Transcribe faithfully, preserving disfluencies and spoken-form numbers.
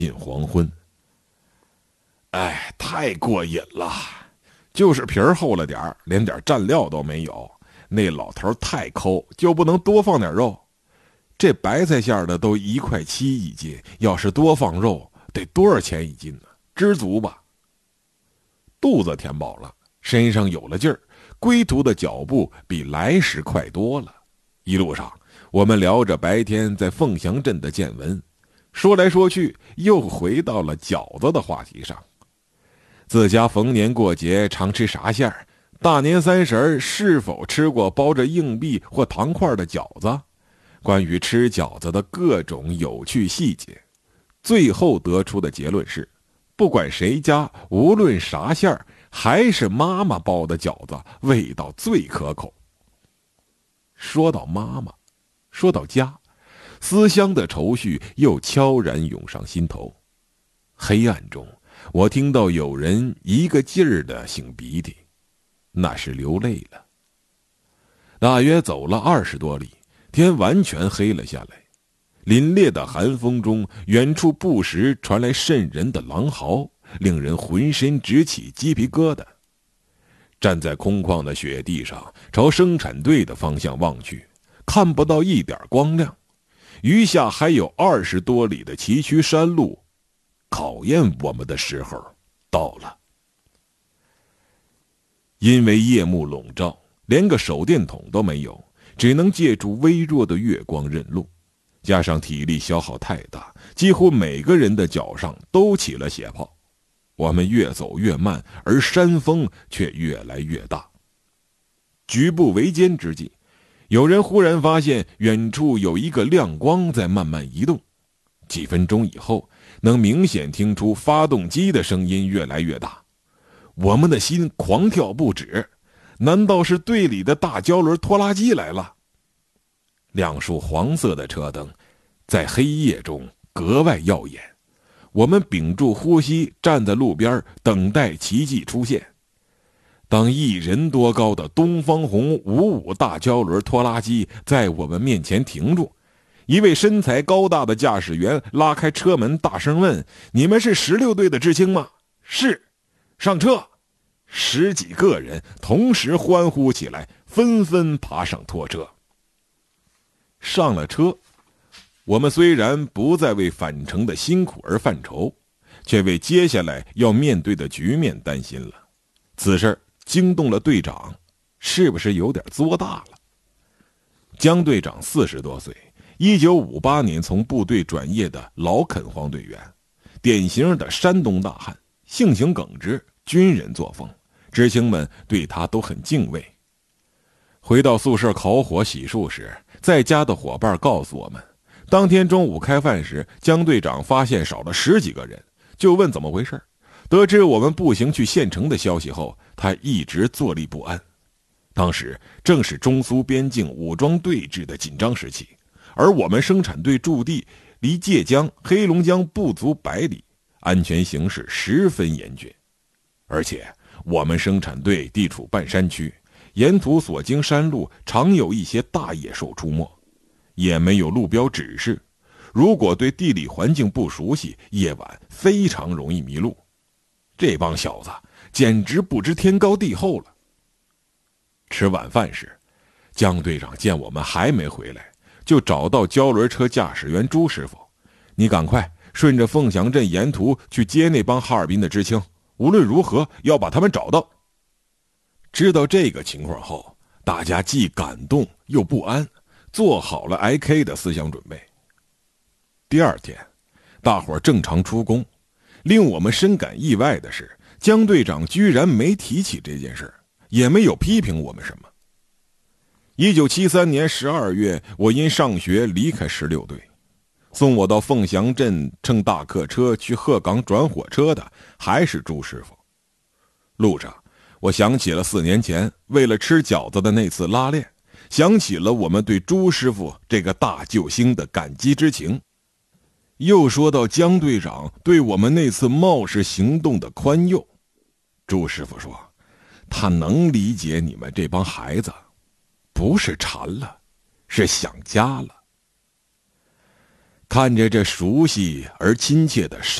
近黄昏。哎，太过瘾了，就是皮儿厚了点儿，连点蘸料都没有。那老头太抠，就不能多放点肉？这白菜馅的都一块七一斤，要是多放肉，得多少钱一斤呢？知足吧。肚子填饱了，身上有了劲儿，归途的脚步比来时快多了。一路上，我们聊着白天在凤翔镇的见闻，说来说去，又回到了饺子的话题上。自家逢年过节常吃啥馅儿？大年三十是否吃过包着硬币或糖块的饺子？关于吃饺子的各种有趣细节，最后得出的结论是，不管谁家，无论啥馅儿，还是妈妈包的饺子味道最可口。说到妈妈，说到家，思乡的愁绪又悄然涌上心头。黑暗中，我听到有人一个劲儿的擤鼻涕，那是流泪了。大约走了二十多里，天完全黑了下来。凛冽的寒风中，远处不时传来瘆人的狼嚎，令人浑身直起鸡皮疙瘩。站在空旷的雪地上，朝生产队的方向望去，看不到一点光亮。余下还有二十多里的崎岖山路，考验我们的时候到了。因为夜幕笼罩，连个手电筒都没有，只能借助微弱的月光认路。加上体力消耗太大，几乎每个人的脚上都起了血泡。我们越走越慢，而山风却越来越大。举步维艰之际，有人忽然发现远处有一个亮光在慢慢移动。几分钟以后，能明显听出发动机的声音越来越大。我们的心狂跳不止，难道是队里的大胶轮拖拉机来了？两束黄色的车灯在黑夜中格外耀眼，我们屏住呼吸，站在路边等待奇迹出现。当一人多高的东方红五五大胶轮拖拉机在我们面前停住，一位身材高大的驾驶员拉开车门，大声问：“你们是十六队的知青吗？”“是。”“上车。”十几个人同时欢呼起来，纷纷爬上拖车。上了车，我们虽然不再为返程的辛苦而犯愁，却为接下来要面对的局面担心了。此事惊动了队长，是不是有点作大了？江队长四十多岁，一九五八年从部队转业的老垦荒队员，典型的山东大汉，性情耿直，军人作风，知青们对他都很敬畏。回到宿舍烤火洗漱时，在家的伙伴告诉我们，当天中午开饭时，江队长发现少了十几个人，就问怎么回事。得知我们步行去县城的消息后，他一直坐立不安。当时正是中苏边境武装对峙的紧张时期，而我们生产队驻地离界江、黑龙江不足百里，安全形势十分严峻。而且我们生产队地处半山区，沿途所经山路常有一些大野兽出没，也没有路标指示。如果对地理环境不熟悉，夜晚非常容易迷路。这帮小子简直不知天高地厚了。吃晚饭时，江队长见我们还没回来，就找到胶轮车驾驶员朱师傅：“你赶快顺着凤翔镇沿途去接那帮哈尔滨的知青，无论如何要把他们找到。”知道这个情况后，大家既感动又不安，做好了挨 K 的思想准备。第二天，大伙正常出工，令我们深感意外的是，江队长居然没提起这件事，也没有批评我们什么。一九七三年十二月，我因上学离开十六队，送我到凤翔镇乘大客车去鹤岗转火车的还是朱师傅。路上，我想起了四年前为了吃饺子的那次拉练，想起了我们对朱师傅这个大救星的感激之情。又说到江队长对我们那次冒失行动的宽宥，朱师傅说，他能理解你们这帮孩子，不是馋了，是想家了。 看着这熟悉而亲切的